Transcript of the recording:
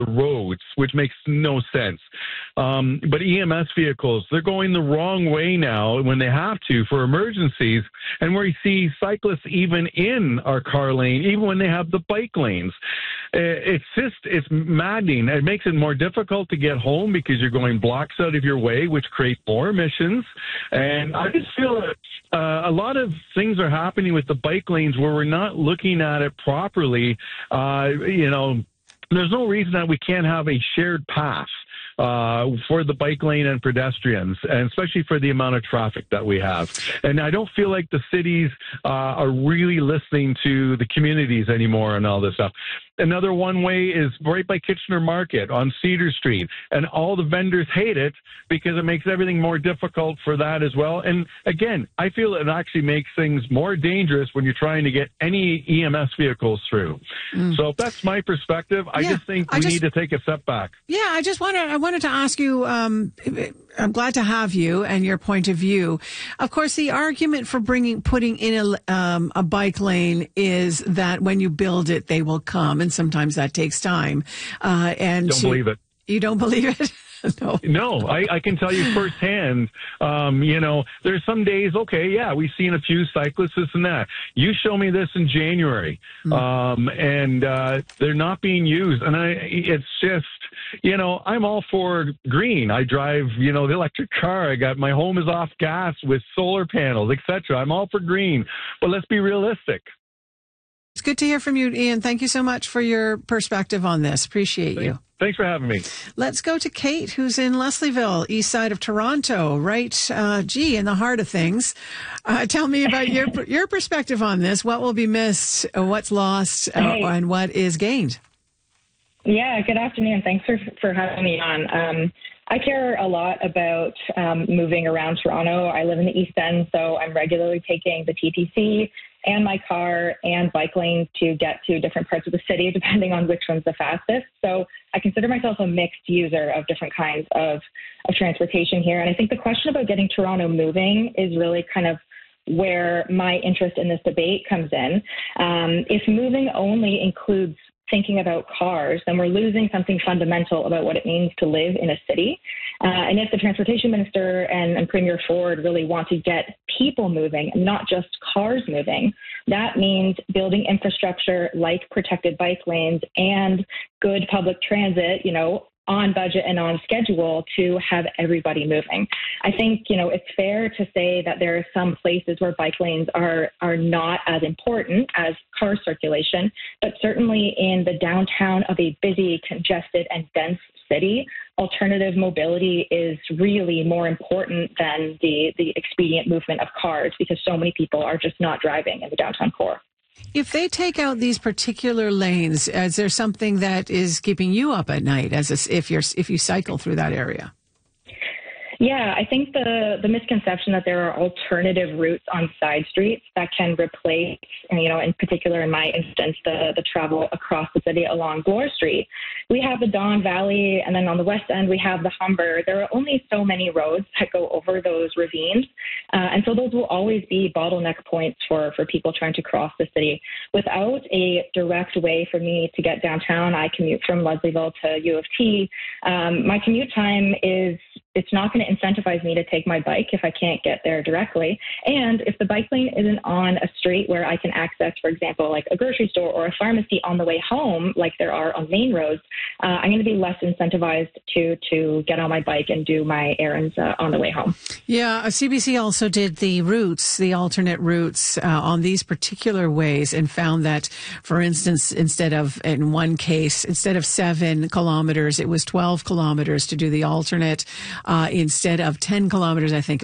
the roads, which makes no sense. But EMS vehicles, they're going the wrong way now when they have to for emergencies, and where you see cyclists even in our car lane, even when they have the bike lanes. It's maddening. It makes it more difficult to get home because you're going blocks out of your way, which create more emissions. And I just feel that a lot of things are happening with the bike lanes where we're not looking at it properly. There's no reason that we can't have a shared path for the bike lane and pedestrians, and especially for the amount of traffic that we have. And I don't feel like the cities are really listening to the communities anymore and all this stuff. Another one way is right by Kitchener Market on Cedar Street, and all the vendors hate it because it makes everything more difficult for that as well. And again, I feel it actually makes things more dangerous when you're trying to get any EMS vehicles through. So that's my perspective. I just think we need to take a step back. Yeah, I wanted to ask you, I'm glad to have you and your point of view. Of course, the argument for putting in a bike lane is that when you build it, they will come, and sometimes that takes time. And don't believe it. You don't believe it? No, I can tell you firsthand, there's some days, we've seen a few cyclists, this and that. You show me this in January, and they're not being used. And it's just, I'm all for green. I drive, the electric car. My home is off gas with solar panels, etc. I'm all for green, but let's be realistic. It's good to hear from you, Ian. Thank you so much for your perspective on this. Appreciate you. Thanks for having me. Let's go to Kate, who's in Leslieville, east side of Toronto, right? In the heart of things. Tell me about your perspective on this. What will be missed, what's lost, and what is gained? Yeah, good afternoon. Thanks for having me on. I care a lot about moving around Toronto. I live in the East End, so I'm regularly taking the TTC and my car and bike lanes to get to different parts of the city, depending on which one's the fastest. So I consider myself a mixed user of different kinds of transportation here. And I think the question about getting Toronto moving is really kind of where my interest in this debate comes in. If moving only includes thinking about cars, then we're losing something fundamental about what it means to live in a city. And if the transportation minister and Premier Ford really want to get people moving, not just cars moving, that means building infrastructure like protected bike lanes and good public transit, on budget and on schedule to have everybody moving. I think, it's fair to say that there are some places where bike lanes are not as important as car circulation, but certainly in the downtown of a busy, congested, and dense city, alternative mobility is really more important than the expedient movement of cars, because so many people are just not driving in the downtown core. If they take out these particular lanes, is there something that is keeping you up at night if you cycle through that area? Yeah, I think the misconception that there are alternative routes on side streets that can replace, in particular in my instance, the travel across the city along Bloor Street. We have the Don Valley, and then on the west end we have the Humber. There are only so many roads that go over those ravines, and so those will always be bottleneck points for people trying to cross the city. Without a direct way for me to get downtown, I commute from Leslieville to U of T. My commute time it's not going to incentivize me to take my bike if I can't get there directly. And if the bike lane isn't on a street where I can access, for example, like a grocery store or a pharmacy on the way home, like there are on main roads, I'm going to be less incentivized to get on my bike and do my errands on the way home. Yeah, CBC also did the alternate routes on these particular ways, and found that, for instance, instead of 7 kilometers, it was 12 kilometers to do the alternate. Instead of 10 kilometers, I think